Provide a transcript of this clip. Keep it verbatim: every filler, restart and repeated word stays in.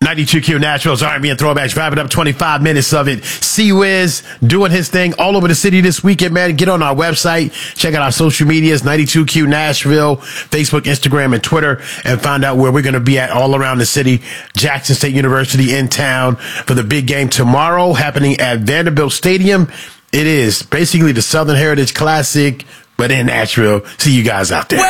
ninety-two Q Nashville's R and B and Throwbacks, wrapping up twenty-five minutes of it. C-Wiz doing his thing all over the city this weekend, man. Get on our website, check out our social medias, ninety-two Q Nashville, Facebook, Instagram, and Twitter, and find out where we're going to be at all around the city. Jackson State University in town for the big game tomorrow, happening at Vanderbilt Stadium. It is basically the Southern Heritage Classic, but in Nashville. See you guys out there.